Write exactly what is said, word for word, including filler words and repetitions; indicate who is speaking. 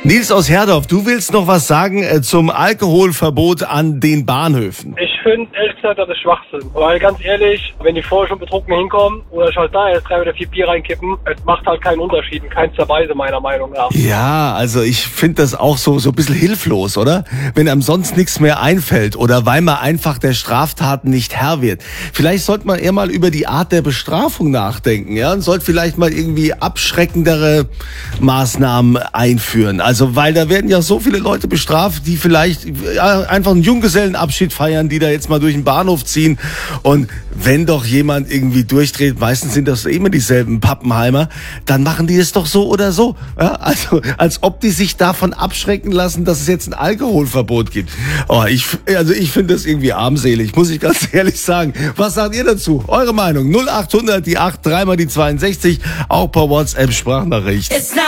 Speaker 1: Nils aus Herdorf, du willst noch was sagen äh, zum Alkoholverbot an den Bahnhöfen.
Speaker 2: Ich finde, ehrlich gesagt, das ist Schwachsinn. Weil ganz ehrlich, wenn die vorher schon betrunken hinkommen oder ich halt da erst drei oder vier Bier reinkippen, es macht halt keinen Unterschied in keinster Weise, meiner Meinung nach.
Speaker 1: Ja, also ich finde das auch so, so ein bisschen hilflos, oder? Wenn einem sonst nichts mehr einfällt oder weil man einfach der Straftaten nicht Herr wird. Vielleicht sollte man eher mal über die Art der Bestrafung nachdenken, ja? Und sollte vielleicht mal irgendwie abschreckendere Maßnahmen einführen. Also, weil da werden ja so viele Leute bestraft, die vielleicht ja, einfach einen Junggesellenabschied feiern, die da jetzt mal durch den Bahnhof ziehen. Und wenn doch jemand irgendwie durchdreht, meistens sind das immer dieselben Pappenheimer, dann machen die es doch so oder so. Ja, also, als ob die sich davon abschrecken lassen, dass es jetzt ein Alkoholverbot gibt. Oh, ich, also ich finde das irgendwie armselig, muss ich ganz ehrlich sagen. Was sagt ihr dazu? Eure Meinung? null acht hundert, die acht, dreimal die zweiundsechzig, auch per WhatsApp Sprachnachricht.